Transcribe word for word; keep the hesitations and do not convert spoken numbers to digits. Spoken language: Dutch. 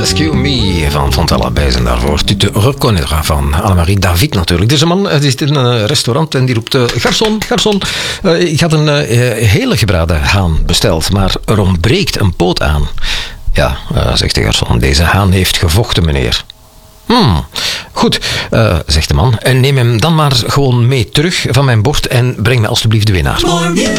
Rescue Me van Fontella Bijs en daarvoor Tu te reconnaîtras van Annemarie David natuurlijk. Deze man die zit in een restaurant en die roept: uh, garçon, garçon, uh, ik had een uh, hele gebraden haan besteld, maar er ontbreekt een poot aan. Ja, uh, zegt de garçon, deze haan heeft gevochten, meneer. Hmm, goed, uh, zegt de man. En neem hem dan maar gewoon mee terug van mijn bord en breng me alstublieft de winnaar.